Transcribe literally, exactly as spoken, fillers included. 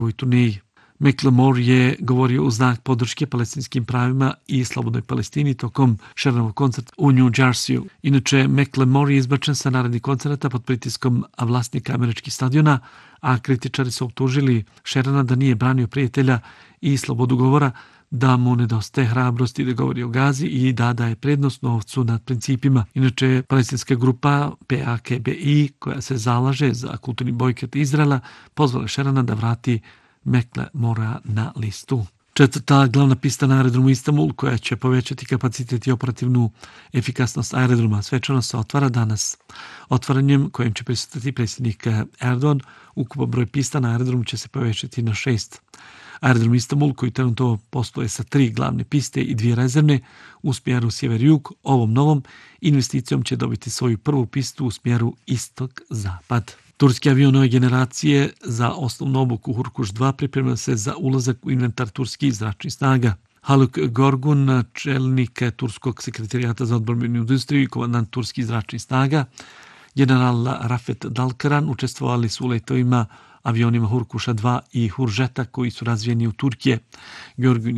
ovoj turneji. Macklemore je govorio u znak podrške palestinskim pravima i slobodnoj Palestini tokom Sheranovog koncerta u New Jerseyu. Inače, Macklemore je izbačen sa narednih koncerta pod pritiskom vlasnika američkih stadiona, a kritičari su optužili Sherana da nije branio prijatelja i slobodu govora, da mu nedostaje hrabrosti da govori o Gazi i da daje prednost novcu nad principima. Inače, palestinska grupa P A K B I, koja se zalaže za kulturni bojkot Izraela, pozvala Sherana da vrati Macklemora na listu. Četvrta glavna pista na aerodromu Istanbul, koja će povećati kapacitet i operativnu efikasnost aerodroma, svečano se otvara danas. Otvaranjem kojem će prisutiti predsjednik Erdogan, ukupan broj pista na aerodromu će se povećati na šest. Aerodrom Istanbul, koji trenutno posluje sa tri glavne piste i dvije rezervne u smjeru sjever-jug, ovom novom investicijom će dobiti svoju prvu pistu u smjeru istok-zapad. Turski avion nove generacije za osnovnu obuku Hurkuš dva priprema se za ulazak u inventar turskih zračnih snaga. Haluk Gorgun, čelnik Turskog sekretarijata za odbrambenu industriju i komandant turskih zračnih snaga, general Rafet Dalkaran učestvovali su u letovima avionima Hurkuša dva i Huržeta koji su razvijeni u Turkije. Gorgun